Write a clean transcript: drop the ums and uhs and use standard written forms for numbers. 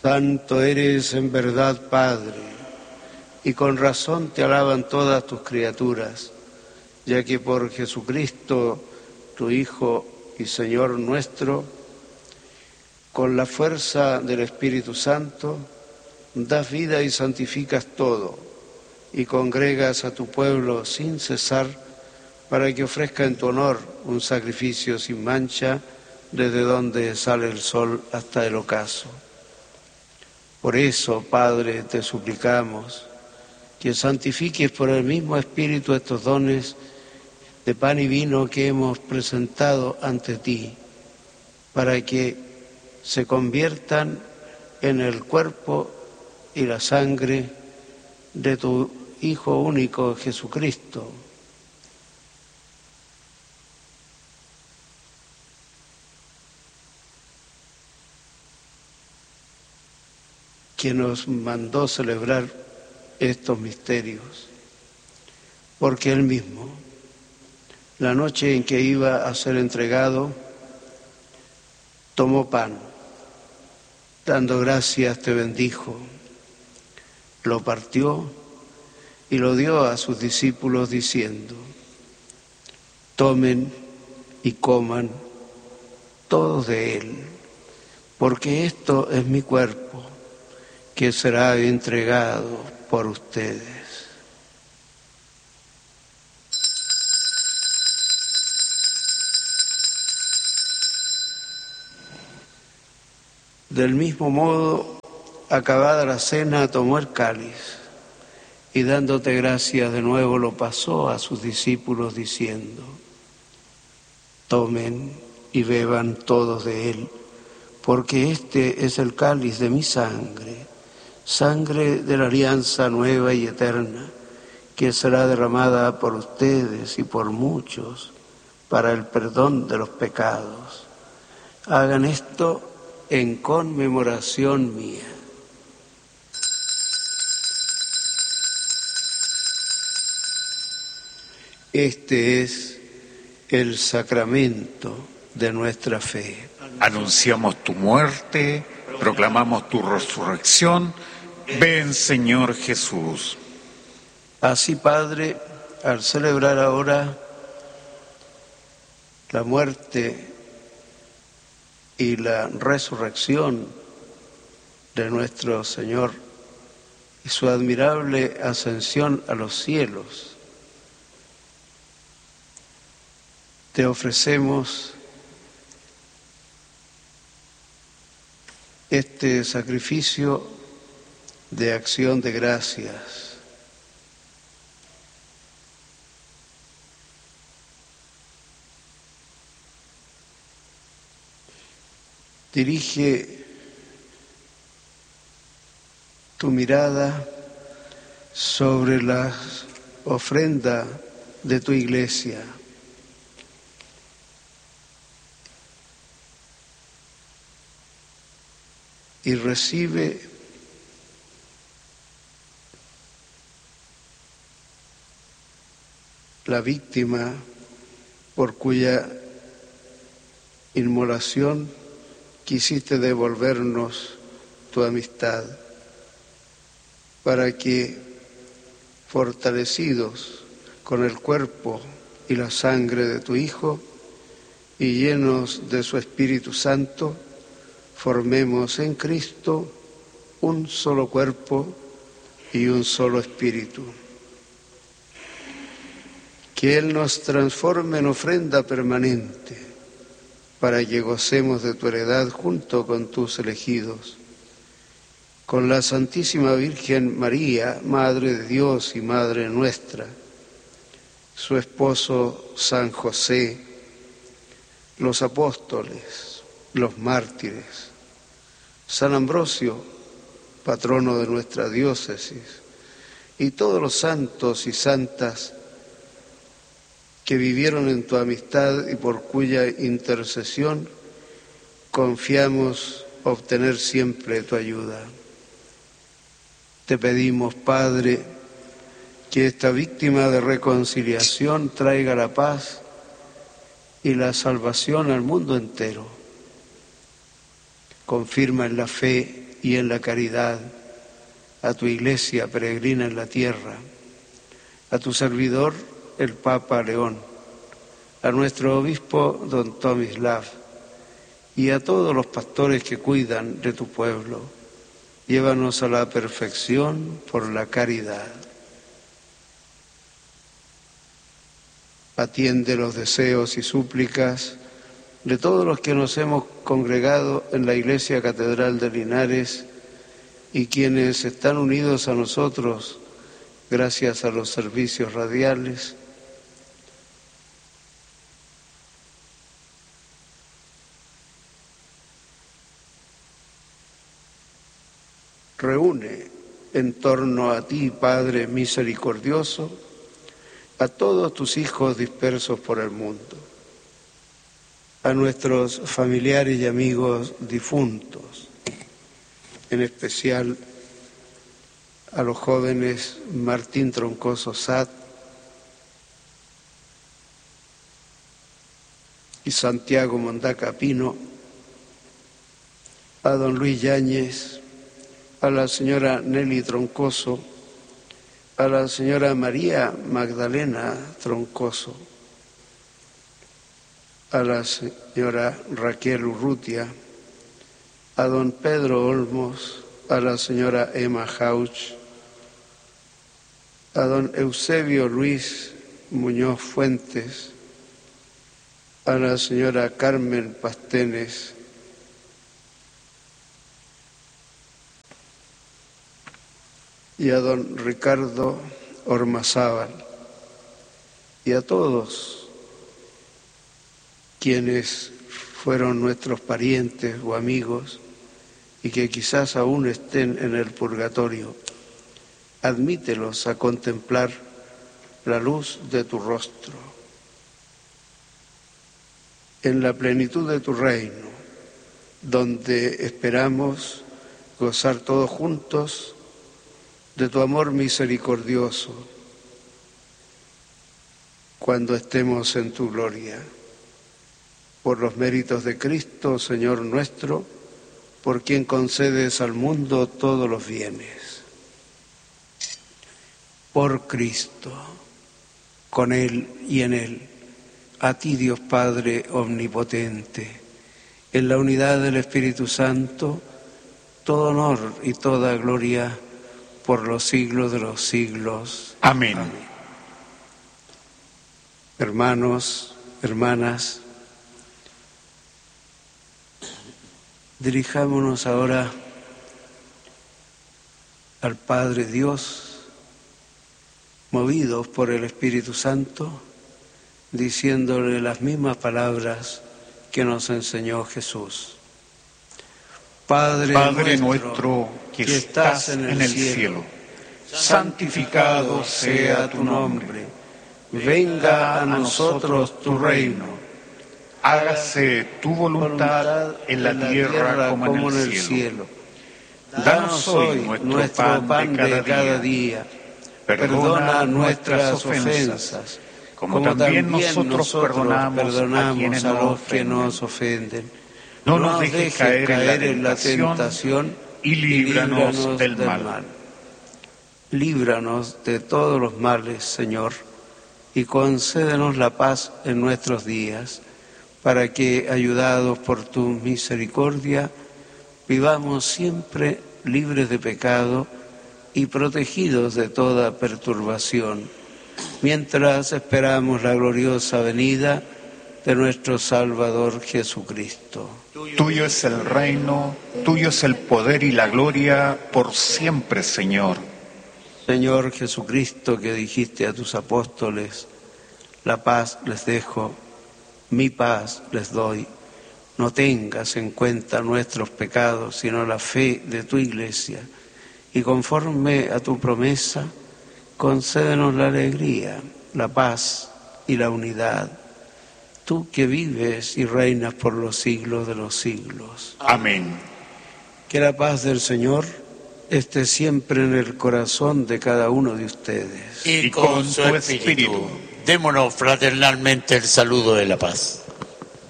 Santo eres en verdad, Padre, y con razón te alaban todas tus criaturas, ya que por Jesucristo, tu Hijo y Señor nuestro, con la fuerza del Espíritu Santo, das vida y santificas todo, y congregas a tu pueblo sin cesar, para que ofrezca en tu honor un sacrificio sin mancha, desde donde sale el sol hasta el ocaso. Por eso, Padre, te suplicamos que santifiques por el mismo Espíritu estos dones de pan y vino que hemos presentado ante ti, para que se conviertan en el cuerpo y la sangre de tu Hijo único, Jesucristo, quien nos mandó celebrar estos misterios, porque Él mismo, la noche en que iba a ser entregado, tomó pan, dando gracias te bendijo, lo partió y lo dio a sus discípulos diciendo: tomen y coman todos de él, porque esto es mi cuerpo, que será entregado por ustedes. Del mismo modo, acabada la cena, tomó el cáliz y dándote gracias de nuevo lo pasó a sus discípulos diciendo: tomen y beban todos de él, porque este es el cáliz de mi sangre, sangre de la alianza nueva y eterna, que será derramada por ustedes y por muchos para el perdón de los pecados. Hagan esto en conmemoración mía. Este es el sacramento de nuestra fe. Anunciamos tu muerte, proclamamos tu resurrección. Ven, Señor Jesús. Así, Padre, al celebrar ahora la muerte y la resurrección de nuestro Señor y su admirable ascensión a los cielos, te ofrecemos este sacrificio de acción de gracias. Dirige tu mirada sobre la ofrenda de tu iglesia. Y recibe la víctima por cuya inmolación quisiste devolvernos tu amistad, para que, fortalecidos con el cuerpo y la sangre de tu Hijo y llenos de su Espíritu Santo, formemos en Cristo un solo cuerpo y un solo espíritu. Que Él nos transforme en ofrenda permanente, para que gocemos de tu heredad junto con tus elegidos, con la Santísima Virgen María, Madre de Dios y Madre nuestra, su esposo San José, los apóstoles, los mártires, San Ambrosio, patrono de nuestra diócesis, y todos los santos y santas que vivieron en tu amistad y por cuya intercesión confiamos obtener siempre tu ayuda. Te pedimos, Padre, que esta víctima de reconciliación traiga la paz y la salvación al mundo entero. Confirma en la fe y en la caridad, a tu Iglesia peregrina en la tierra, a tu servidor, el Papa León, a nuestro obispo, don Tomislav, y a todos los pastores que cuidan de tu pueblo. Llévanos a la perfección por la caridad. Atiende los deseos y súplicas de todos los que nos hemos congregado en la Iglesia Catedral de Linares y quienes están unidos a nosotros gracias a los servicios radiales. Reúne en torno a ti, Padre misericordioso, a todos tus hijos dispersos por el mundo, a nuestros familiares y amigos difuntos, en especial a los jóvenes Martín Troncoso Sat y Santiago Mondaca Pino, a don Luis Yáñez, a la señora Nelly Troncoso, a la señora María Magdalena Troncoso, a la señora Raquel Urrutia, a don Pedro Olmos, a la señora Emma Jauch, a don Eusebio Luis Muñoz Fuentes, a la señora Carmen Pastenes, y a don Ricardo Ormazábal, y a todos quienes fueron nuestros parientes o amigos y que quizás aún estén en el purgatorio. Admítelos a contemplar la luz de tu rostro. En la plenitud de tu reino, donde esperamos gozar todos juntos de tu amor misericordioso, cuando estemos en tu gloria. Por los méritos de Cristo, Señor nuestro, por quien concedes al mundo todos los bienes. Por Cristo, con Él y en Él, a ti Dios Padre omnipotente, en la unidad del Espíritu Santo, todo honor y toda gloria por los siglos de los siglos. Amén. Amén. Hermanos, hermanas, dirijámonos ahora al Padre Dios, movidos por el Espíritu Santo, diciéndole las mismas palabras que nos enseñó Jesús. Padre nuestro que estás en el cielo, santificado sea tu nombre. Venga a nosotros tu reino. Hágase tu voluntad en la tierra como en el cielo. Danos hoy nuestro pan de cada día. Perdona nuestras ofensas, como también nosotros perdonamos a los que nos ofenden. No nos dejes caer en la tentación y líbranos del mal. Líbranos de todos los males, Señor, y concédenos la paz en nuestros días, para que, ayudados por tu misericordia, vivamos siempre libres de pecado y protegidos de toda perturbación, mientras esperamos la gloriosa venida de nuestro Salvador Jesucristo. Tuyo es el reino, tuyo es el poder y la gloria por siempre, Señor. Señor Jesucristo, que dijiste a tus apóstoles, la paz les dejo, mi paz les doy. No tengas en cuenta nuestros pecados, sino la fe de tu Iglesia. Y conforme a tu promesa, concédenos la alegría, la paz y la unidad. Tú que vives y reinas por los siglos de los siglos. Amén. Que la paz del Señor esté siempre en el corazón de cada uno de ustedes. Y con su espíritu. Démonos fraternalmente el saludo de la paz.